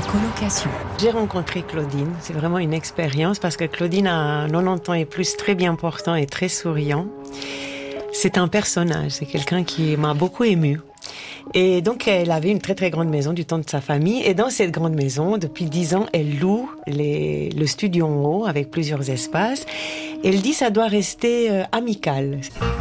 colocation. J'ai rencontré Claudine, c'est vraiment une expérience parce que Claudine a 90 ans et plus, très bien portant et très souriant. C'est un personnage, c'est quelqu'un qui m'a beaucoup émue. Et donc, elle avait une très très grande maison du temps de sa famille. Et dans cette grande maison, depuis 10 ans, elle loue le studio en haut avec plusieurs espaces. Elle dit ça doit rester amical.